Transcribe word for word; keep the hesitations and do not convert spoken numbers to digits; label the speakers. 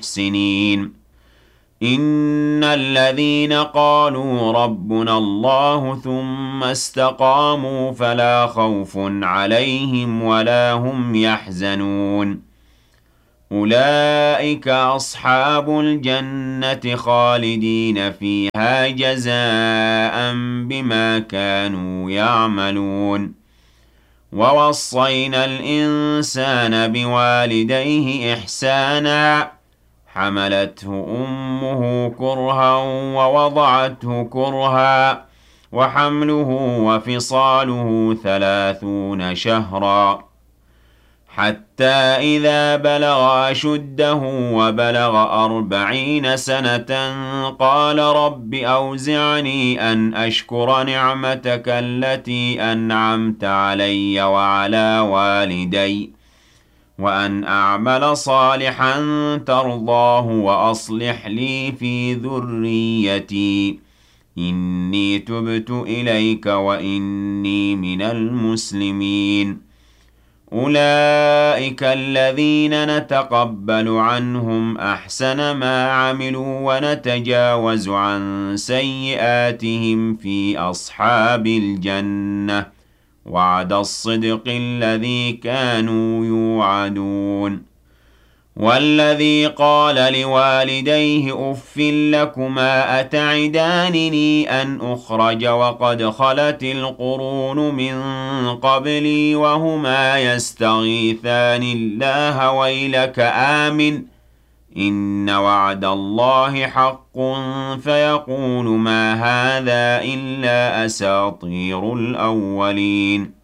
Speaker 1: المحسنين إن الذين قالوا ربنا الله ثم استقاموا فلا خوف عليهم ولا هم يحزنون أولئك أصحاب الجنة خالدين فيها جزاء بما كانوا يعملون ووصينا الإنسان بوالديه إحسانا حملته أمه كرها ووضعته كرها وحمله وفصاله ثلاثون شهرا حتى إذا بلغ أشده وبلغ أربعين سنة قال رب أوزعني أن أشكر نعمتك التي أنعمت علي وعلى والدي وأن أعمل صالحا ترضاه وأصلح لي في ذريتي إني تبت إليك وإني من المسلمين أولئك الذين نتقبل عنهم أحسن ما عملوا ونتجاوز عن سيئاتهم في أصحاب الجنة وعد الصدق الذي كانوا يوعدون والذي قال لوالديه أف لكما أتعدانني أن أخرج وقد خلت القرون من قبلي وهما يستغيثان الله ويلك آمن إن وعد الله حق فيقول ما هذا إلا أساطير الأولين